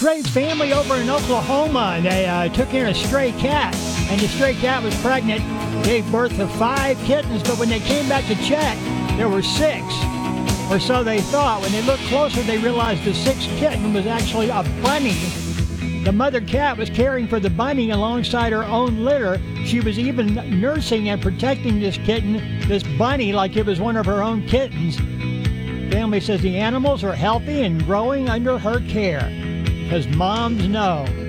raised family over in Oklahoma. They took in a stray cat, and the stray cat was pregnant, gave birth to 5 kittens, but when they came back to check, there were 6. Or so they thought. When they looked closer, they realized the 6th kitten was actually a bunny. The mother cat was caring for the bunny alongside her own litter. She was even nursing and protecting this kitten, this bunny, like it was one of her own kittens. Family says the animals are healthy and growing under her care, because moms know.